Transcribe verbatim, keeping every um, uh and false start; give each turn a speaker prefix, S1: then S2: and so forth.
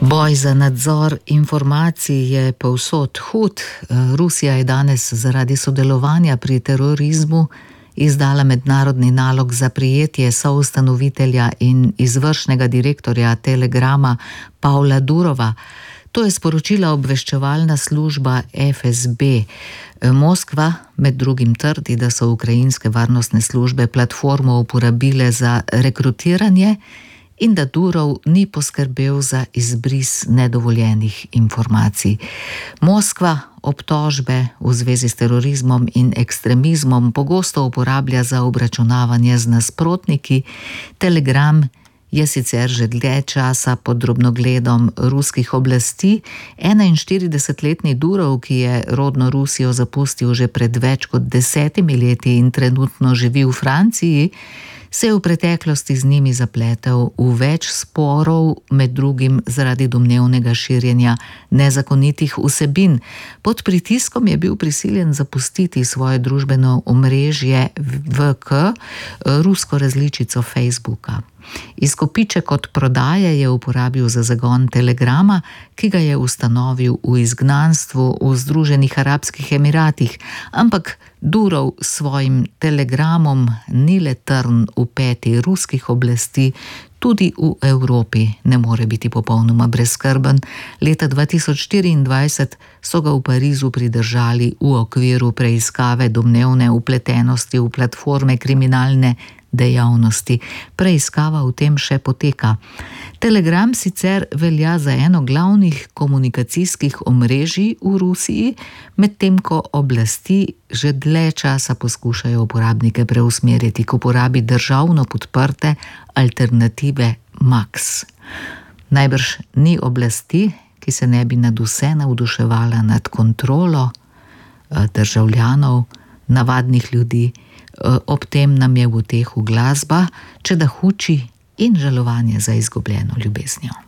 S1: Boj za nadzor informacij je povsod hud. Rusija je danes zaradi sodelovanja pri terorizmu izdala mednarodni nalog za prijetje soustanovitelja in izvršnega direktorja Telegrama Pavla Durova. To je sporočila obveščevalna služba F S B. Moskva med drugim trdi, da so ukrajinske varnostne službe platformo uporabile za rekrutiranje in da Durov ni poskrbel za izbris nedovoljenih informacij. Moskva obtožbe v zvezi s terorizmom in ekstremizmom pogosto uporablja za obračunavanje z nasprotniki. Telegram je sicer že dlje časa pod drobnogledom ruskih oblasti. enainštiridesetletni Durov, ki je rodno Rusijo zapustil že pred več kot desetimi leti in trenutno živi v Franciji, se je v preteklosti z njimi zapletel v več sporov, med drugim zaradi domnevnega širjenja nezakonitih vsebin. Pod pritiskom je bil prisiljen zapustiti svoje družbeno omrežje V K, rusko različico Facebooka. Izkupiček od prodaje je uporabil za zagon Telegrama, ki ga je ustanovil v izgnanstvu v Združenih arabskih emiratih, ampak Durov s svojim Telegramom ni le trn v peti ruskih oblasti, tudi v Evropi ne more biti popolnoma brezskrben. Leta dva tisoč štiriindvajset so ga v Parizu pridržali v okviru preiskave domnevne vpletenosti v platforme kriminalne dejavnosti. Preiskava v tem še poteka. Telegram sicer velja za eno glavnih komunikacijskih omrežij v Rusiji, medtem ko oblasti že dlje časa poskušajo uporabnike preusmeriti k uporabi državno podprte alternative Max. Najbrž ni oblasti, ki se ne bi nadvse navduševala nad kontrolo državljanov, navadnih ljudi. Ob tem nam je v utehu glasba, če da huči in žalovanje za izgubljeno ljubeznijo.